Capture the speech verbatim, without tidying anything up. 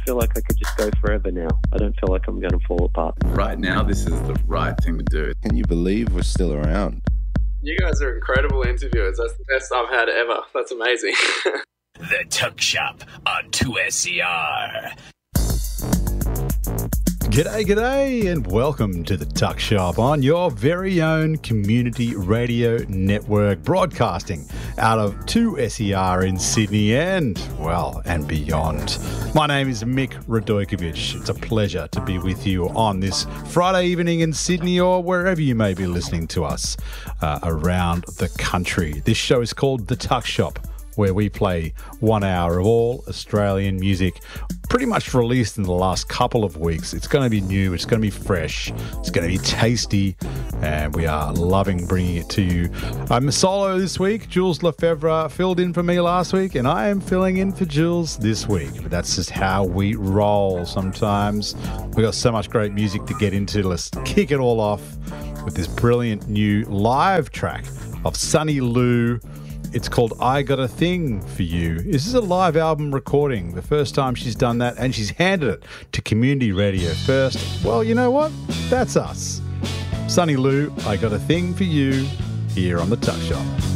feel like I could just go forever now. I don't feel like I'm going to fall apart. Right now, this is the right thing to do. Can you believe we're still around? You guys are incredible interviewers. That's the best I've had ever. That's amazing. The Tuck Shop on two S E R. G'day, g'day, and welcome to the Tuck Shop on your very own community radio network, broadcasting out of two S E R in Sydney and, well, and beyond. My name is Mick Radojkovic. It's a pleasure to be with you on this Friday evening in Sydney or wherever you may be listening to us uh, around the country. This show is called The Tuck Shop, where we play one hour of all Australian music, pretty much released in the last couple of weeks. It's going to be new, it's going to be fresh, it's going to be tasty, and we are loving bringing it to you. I'm solo this week. Jules Lefebvre filled in for me last week, and I am filling in for Jules this week. But that's just how we roll sometimes. We've got so much great music to get into. Let's kick it all off with this brilliant new live track of Sunny Lou. It's called I Got a Thing for You. This is a live album recording, the first time she's done that, and she's handed it to community radio first. Well, you know what? That's us. Sunny Lou, I Got a Thing for You, here on The Tuck Shop.